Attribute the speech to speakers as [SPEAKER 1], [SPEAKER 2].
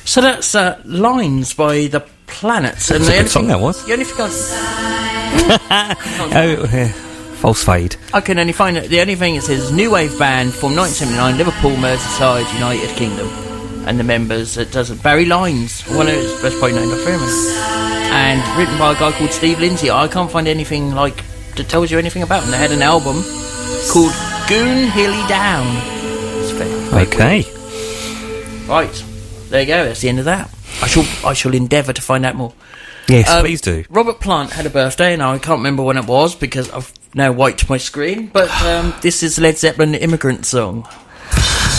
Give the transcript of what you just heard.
[SPEAKER 1] So that's Lines by The Planets. And
[SPEAKER 2] That's a good song, that was.
[SPEAKER 1] The only thing
[SPEAKER 2] False fade.
[SPEAKER 1] I can only find it. The only thing it says new wave band from 1979, Liverpool, Merseyside, United Kingdom, and the members. It doesn't. Barry Lines, one of his best probably named after him, and written by a guy called Steve Lindsay. I can't find anything like that tells you anything about him. They had an album called Goon Hilly Down. It's very
[SPEAKER 2] Okay.
[SPEAKER 1] cool. Right, there you go. That's the end of that. I shall endeavour to find out more.
[SPEAKER 2] Yes, please do.
[SPEAKER 1] Robert Plant had a birthday, and I can't remember when it was because I've now wiped my screen. But this is Led Zeppelin, Immigrant Song.